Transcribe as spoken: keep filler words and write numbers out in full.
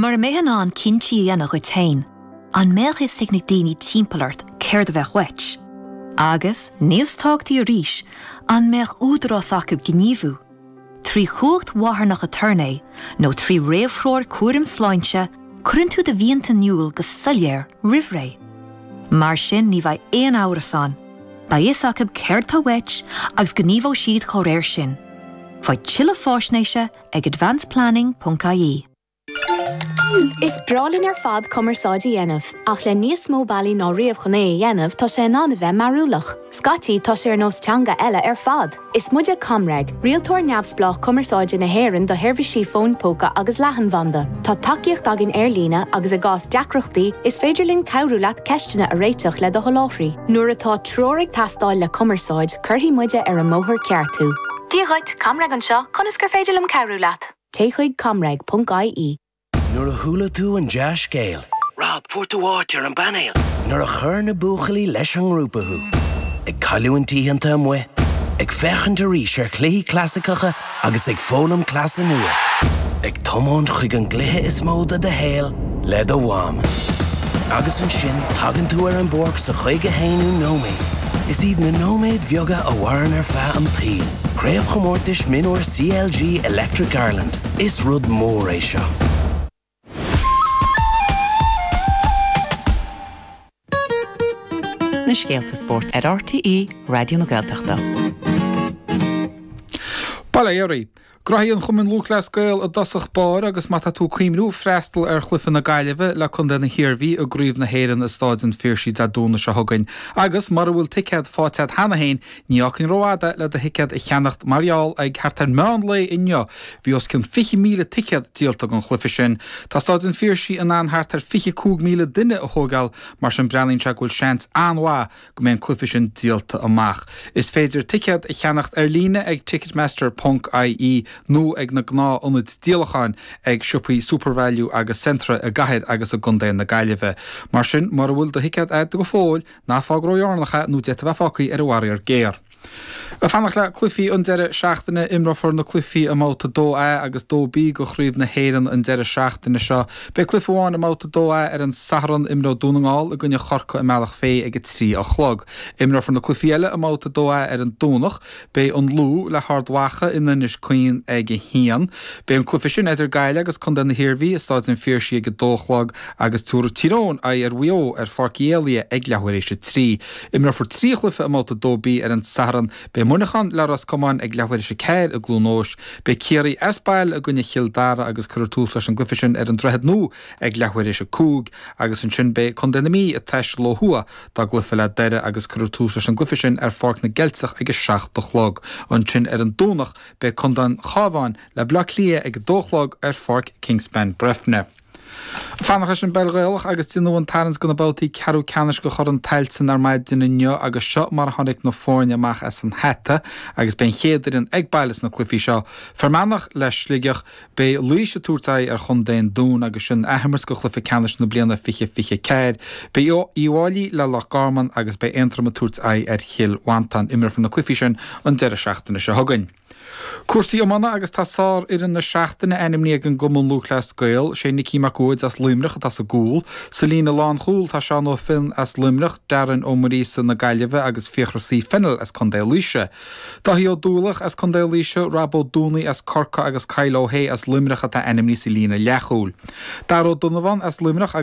Mar mehan an kinchi yana gotain. An melch is signig dini timpelart keir de weg wetch. Agus, nees talkti a rish, an melch udros akub gnivu. Tri hoogd wahar nach a turne, no tri reefroor kurim slaintje, kruntu de wiente newel gesullier rivre. Mar sin ni vai een auras an. Ba is akub keir ta wetch, agus gnivo sheet chorer sin. Vai chille fosneisje ag advanced planning dot I E. Is bralin ar fad commerceáidí dhéanamh, ach le níos mó bailí ná riamh chuné dhéanamh tá sé ná bheith marúlach. Scotty tá sé ar nós teanga eile ar fad. Is muide Comreg, rialtóir neamhsplach commerceáide na hÉireann do Hirvisí phone póca agus leathanbhanda. Tá takeíocht agin airlína agus a gás deacreachtaí is féidirlinn cabhrú leat ceistena a réiteach le do choláthraí. Nuair atá tróraigh tastáil le commerceáid, chuirtí muide ar a móthir ceartú. Díaghaid Comreg an seo, conas gur féidirlim cabhrú leat. Téchuig comreg dot I E. Nor a hula tú an jazz scale. Rob, put the water and banale. Nor a chur na buchali leis an rúpahu. Ag caiú an tíhanta am we. Ag fechan de ríis ar clí classicacha agus ag fónam clasa nua. Ag tomón chuig an glithe is móda de héal le do wam. Agus an sin tagan tú ar an borg sa chuige héinú nóméid. Is iad na nóméid bheoga a waran ar fa an tí. Craobh chomórtais minúir C L G Electric Ireland. Is rud mór é seo. Na Scéalta Sport ar R T E Radio na Gaeltachta. Bala Iori, Graíonn chumann lúchlas gael a dasach bar agus mata tú cuimrú freistal ar chlufa na gaiileh le chun den na hirbhí a gríomh na héireann a stáid an fírsí a dúna se thugain. Agus mar bhfuil ticead fátead hena hain, níochain roáda le de hicad a cheannacht marial ag hartar meán le inneo, bhí os cin fiche míle ticead díalta an chlufa sin. Tá stáid an fírsí an an hartar fiche cúg míle duine a thugáil mar sin brelín se gúil seans anhá go mé an chlufa sin díalta amach. Is féidir ticead a cheannacht ar líne ag ticketmaster dot I E nó ag na gná onid díalacháin ag siúpaí supervalue agus centra a gahead agus a gundéin na gaiileh. Mar sin mar bhfuil de hicad ag go fóil ná fágróornacha nó de bheith fácaí ar a warir géir. A fannach le clufií an deire seachtainna imrafar na clufií a máta dó a agus dó bí go chríomh na héireann an deire seachtainna seo. Be clufháin a máta dó a ar an saharan imrá dúnaáil a gunne chorca i meach fé ag trí a chlog. Imrafar na clufiile a máta dó a ar an dúnach, be an lú le hardwacha ina nis cuoin ag a hían. Be an clufi sin idir gaile agus chun den na hirbhí is stáid an fírsí ag dóchlog agus túra tírón a ar bhío ar farcéalia ag lehuiéis trí. Imrafar trí chlufa a máta dó bí ar an saharan be munachan leras comán ag lehuiir se céir a glúnóis, be céirí esbail a gunne chiildara agus curtú leis an glufisin ar an drehead nó ag lehuiir se cúg agus an sin be condemí a teis lóhua da glufa le deire agus curtú leis an glufisin ar fork na geltsach agus seach do chlog. An sin ar an dúnach be condan cháháin le blach lia ag dóchlog ar fork Kingspan brefne. Fannach sin belgéalach agus tinú an tarans gona bátaí cearú ceannis go chur an tailsan ar maid duna neo agus seo mar tháinig nó fórne amach as an heta agus ben chéidir an ag bailas na clufií seo. Fermanach leis sligeach be luise túrtaí ar chun déin dún agus sin ahemmers go chlufa ceannis na blianana fiche fiche céir. Be íháilí le lech garman agus be eintrama túrtaí ar chill wantan imir fan na clufií sin an deire seachtainna se thugain. Cuasaí amana agus tá sár ar na seachtainna enimní ag an gomún lúchlas gael, sé Nicky McGood as limrich tá sa gúil, Selina Lán Chúl tá seán ó fin as limrich, Darren ó Marísa na gaiileh agus fiochrasí fennel as condé líise. Tá hí ó dúlach as condé líise, Rabo Dúnaí as Corca agus Cailó Hay as limrich atá enimní Selina Lechúl. Dar ó Donovan as limrich